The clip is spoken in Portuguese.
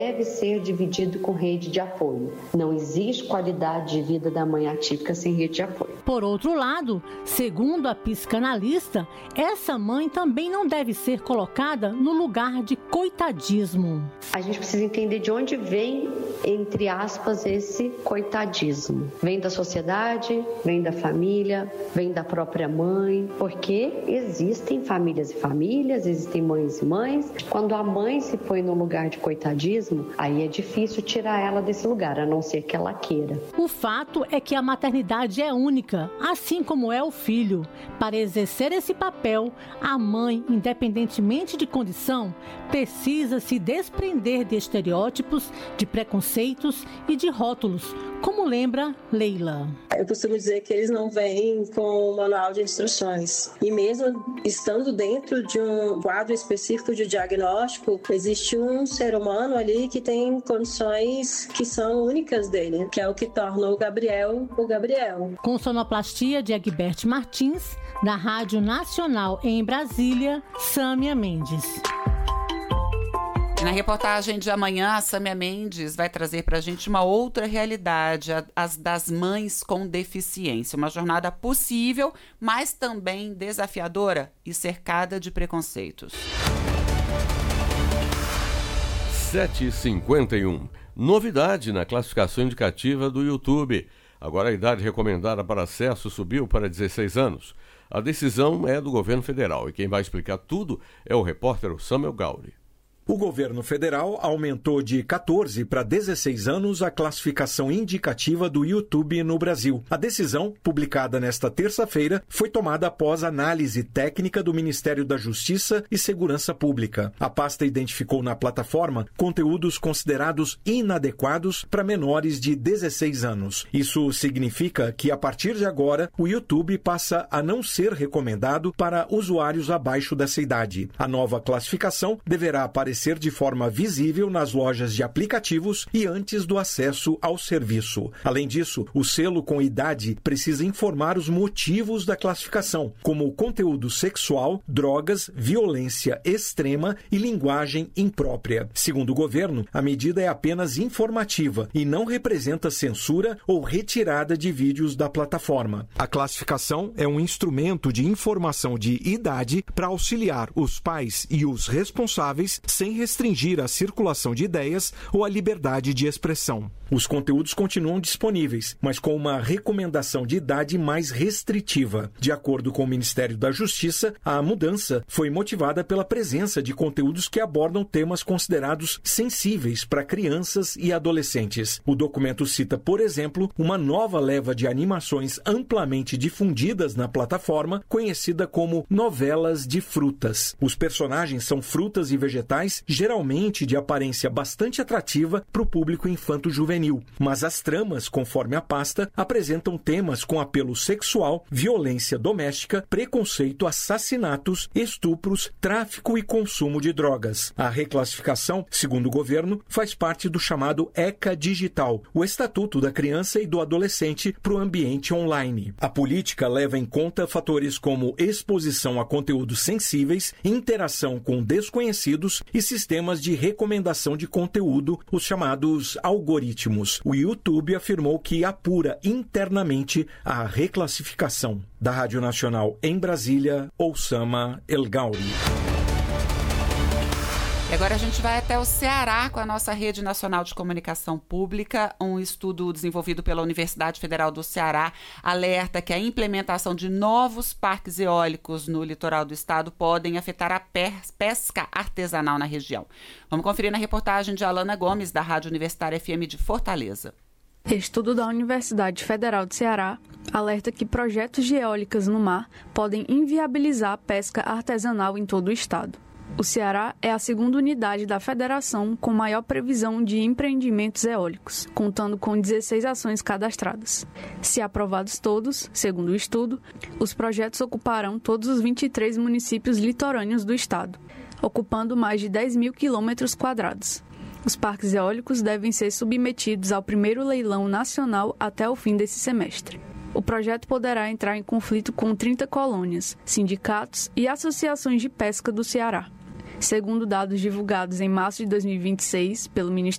deve ser dividido com rede de apoio. Não existe qualidade de vida da mãe atípica sem rede de apoio. Por outro lado, segundo a psicanalista, essa mãe também não deve ser colocada no lugar de coitadismo. A gente precisa entender de onde vem, entre aspas, esse coitadismo. Vem da sociedade, vem da família, vem da própria mãe, porque existem famílias e famílias, existem mães e mães. Quando a mãe se põe no lugar de coitadismo, aí é difícil tirar ela desse lugar, a não ser que ela queira. O fato é que a maternidade é única, assim como é o filho. Para exercer esse papel, a mãe, independentemente de condição, precisa se desprender de estereótipos, de preconceitos e de rótulos, como lembra Leila. Eu costumo dizer que eles não vêm com um manual de instruções. E mesmo estando dentro de um quadro específico de diagnóstico, existe um ser humano ali que tem condições que são únicas dele, que é o que torna o Gabriel. Com sonoplastia de Egbert Martins, da Rádio Nacional em Brasília, Sâmia Mendes. E na reportagem de amanhã, a Sâmia Mendes vai trazer para a gente uma outra realidade, as das mães com deficiência. Uma jornada possível, mas também desafiadora e cercada de preconceitos. 7h51. Novidade na classificação indicativa do YouTube. Agora a idade recomendada para acesso subiu para 16 anos. A decisão é do governo federal e quem vai explicar tudo é o repórter Samuel Gauri. O governo federal aumentou de 14 para 16 anos a classificação indicativa do YouTube no Brasil. A decisão, publicada nesta terça-feira, foi tomada após análise técnica do Ministério da Justiça e Segurança Pública. A pasta identificou na plataforma conteúdos considerados inadequados para menores de 16 anos. Isso significa que, a partir de agora, o YouTube passa a não ser recomendado para usuários abaixo dessa idade. A nova classificação deverá aparecer de forma visível nas lojas de aplicativos e antes do acesso ao serviço. Além disso, o selo com idade precisa informar os motivos da classificação, como conteúdo sexual, drogas, violência extrema e linguagem imprópria. Segundo o governo, a medida é apenas informativa e não representa censura ou retirada de vídeos da plataforma. A classificação é um instrumento de informação de idade para auxiliar os pais e os responsáveis sem restringir a circulação de ideias ou a liberdade de expressão. Os conteúdos continuam disponíveis, mas com uma recomendação de idade mais restritiva. De acordo com o Ministério da Justiça, a mudança foi motivada pela presença de conteúdos que abordam temas considerados sensíveis para crianças e adolescentes. O documento cita, por exemplo, uma nova leva de animações amplamente difundidas na plataforma, conhecida como novelas de frutas. Os personagens são frutas e vegetais, geralmente de aparência bastante atrativa para o público infanto-juvenil, mas as tramas, conforme a pasta, apresentam temas com apelo sexual, violência doméstica, preconceito, assassinatos, estupros, tráfico e consumo de drogas. A reclassificação, segundo o governo, faz parte do chamado ECA Digital, o Estatuto da Criança e do Adolescente para o ambiente online. A política leva em conta fatores como exposição a conteúdos sensíveis, interação com desconhecidos e sistemas de recomendação de conteúdo, os chamados algoritmos. O YouTube afirmou que apura internamente a reclassificação. Da Rádio Nacional em Brasília, Oussama El Gauri. E agora a gente vai até o Ceará com a nossa Rede Nacional de Comunicação Pública. Um estudo desenvolvido pela Universidade Federal do Ceará alerta que a implementação de novos parques eólicos no litoral do estado podem afetar a pesca artesanal na região. Vamos conferir na reportagem de Alana Gomes, da Rádio Universitária FM de Fortaleza. Estudo da Universidade Federal do Ceará alerta que projetos de eólicas no mar podem inviabilizar a pesca artesanal em todo o estado. O Ceará é a segunda unidade da federação com maior previsão de empreendimentos eólicos, contando com 16 ações cadastradas. Se aprovados todos, segundo o estudo, os projetos ocuparão todos os 23 municípios litorâneos do estado, ocupando mais de 10 mil quilômetros quadrados. Os parques eólicos devem ser submetidos ao primeiro leilão nacional até o fim desse semestre. O projeto poderá entrar em conflito com 30 colônias, sindicatos e associações de pesca do Ceará. Segundo dados divulgados em março de 2026 pelo Ministério